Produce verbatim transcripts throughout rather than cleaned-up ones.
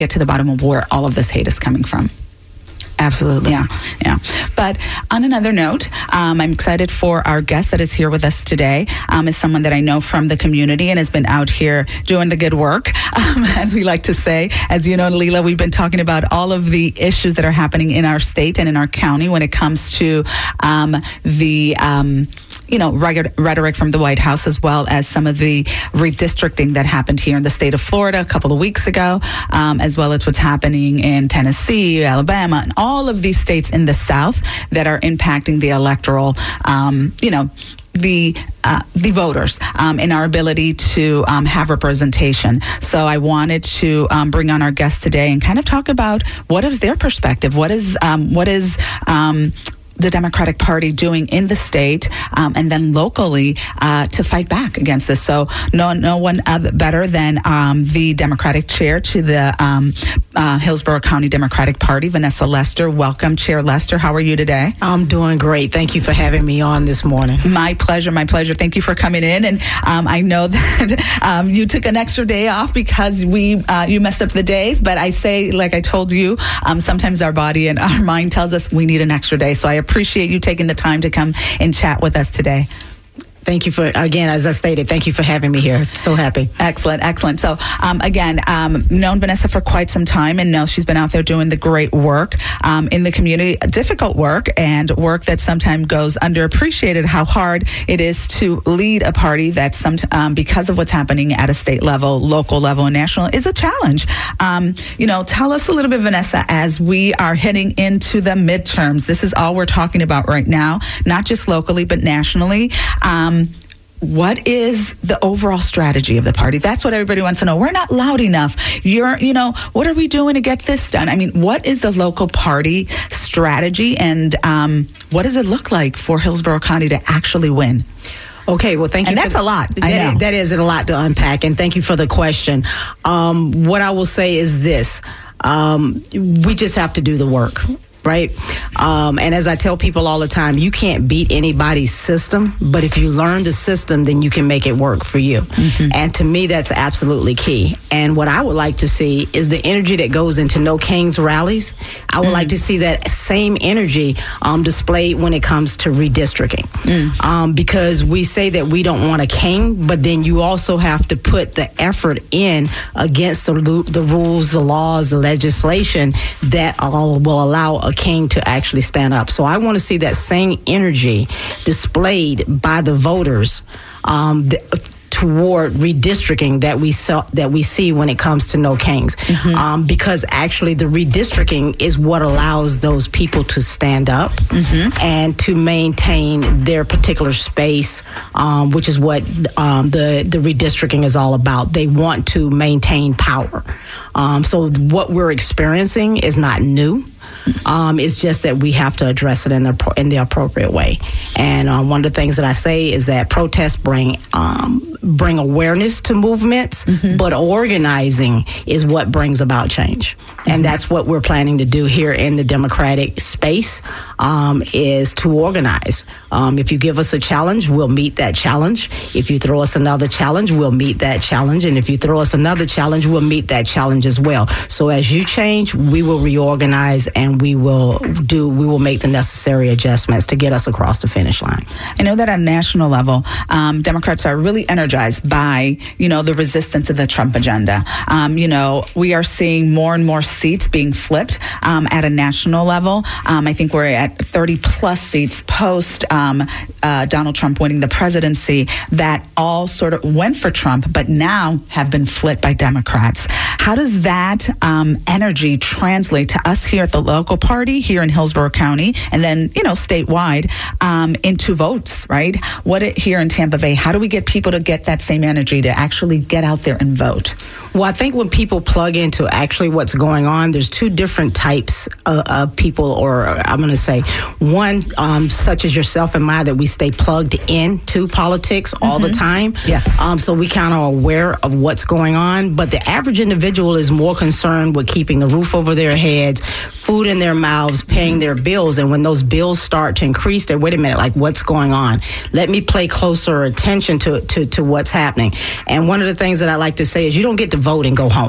get to the bottom of where all of this hate is coming from. Absolutely. Yeah, yeah. But on another note, um, I'm excited for our guest that is here with us today. Um, is someone that I know from the community and has been out here doing the good work, um, as we like to say. As you know, Leila, we've been talking about all of the issues that are happening in our state and in our county when it comes to um, the... Um, you know, rhetoric from the White House, as well as some of the redistricting that happened here in the state of Florida a couple of weeks ago, um, as well as what's happening in Tennessee, Alabama, and all of these states in the South that are impacting the electoral, um, you know, the uh, the voters um, and our ability to um, have representation. So I wanted to um, bring on our guest today and kind of talk about what is their perspective, what is um, what is um, the Democratic Party doing in the state um, and then locally uh, to fight back against this. So no no one uh, better than um, the Democratic chair to the um, uh, Hillsborough County Democratic Party, Vanessa Lester. Welcome, Chair Lester. How are you today? I'm doing great. Thank you for having me on this morning. My pleasure, my pleasure. Thank you for coming in. And um, I know that um, you took an extra day off because we uh, you messed up the days, but I say, like I told you, um, sometimes our body and our mind tells us we need an extra day. So I appreciate you taking the time to come and chat with us today. Thank you for, again, as I stated, thank you for having me here. So happy. Excellent, excellent. So, um, again, um, known Vanessa for quite some time and know she's been out there doing the great work um, in the community, difficult work and work that sometimes goes underappreciated, how hard it is to lead a party that, some, um, because of what's happening at a state level, local level, and national, is a challenge. Um, you know, tell us a little bit, Vanessa, as we are heading into the midterms. This is all we're talking about right now, not just locally, but nationally. Um, What is the overall strategy of the party? That's what everybody wants to know. We're not loud enough. You're, you know, what are we doing to get this done? I mean, what is the local party strategy, and um, what does it look like for Hillsborough County to actually win? Okay, well, thank you. And that's for, a lot. That, I know. That is a lot to unpack, and thank you for the question. Um, what I will say is this. Um, we just have to do the work. Right. Um, and as I tell people all the time, you can't beat anybody's system. But if you learn the system, then you can make it work for you. Mm-hmm. And to me, that's absolutely key. And what I would like to see is the energy that goes into No Kings rallies. I would mm. like to see that same energy um, displayed when it comes to redistricting. Mm. Um, because we say that we don't want a king, but then you also have to put the effort in against the, the rules, the laws, the legislation that all will allow a king to actually stand up. So I want to see that same energy displayed by the voters um, th- toward redistricting that we saw, that we see when it comes to No Kings, mm-hmm. um, because actually the redistricting is what allows those people to stand up mm-hmm. and to maintain their particular space, um, which is what um, the the redistricting is all about. They want to maintain power. Um, so what we're experiencing is not new. Um, it's just that we have to address it in the in the appropriate way. And um, one of the things that I say is that protests bring um, bring awareness to movements, mm-hmm. but organizing is what brings about change. Mm-hmm. And that's what we're planning to do here in the Democratic space, um, is to organize. Um, if you give us a challenge, we'll meet that challenge. If you throw us another challenge, we'll meet that challenge. And if you throw us another challenge, we'll meet that challenge as well. So as you change, we will reorganize and we will do, we will make the necessary adjustments to get us across the finish line. I know that at a national level, um, Democrats are really energized by, you know, the resistance of the Trump agenda. Um, you know, we are seeing more and more seats being flipped um, at a national level. Um, I think we're at thirty plus seats post um, uh, Donald Trump winning the presidency that all sort of went for Trump, but now have been flipped by Democrats. How does that um, energy translate to us here at the local party here in Hillsborough County, and then, you know, statewide, um, into votes, right? What it, here in Tampa Bay, how do we get people to get that same energy to actually get out there and vote? Well, I think when people plug into actually what's going on, there's two different types of, of people, or I'm going to say one, um, such as yourself and I, that we stay plugged into politics mm-hmm. all the time. Yes. Um, so we kind of are aware of what's going on, but the average individual is more concerned with keeping the roof over their heads, food in their mouths, paying their bills. And when those bills start to increase, they're, wait a minute, like, what's going on? Let me pay closer attention to, to, to what's happening. And one of the things that I like to say is you don't get to vote and go home.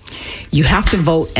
You have to vote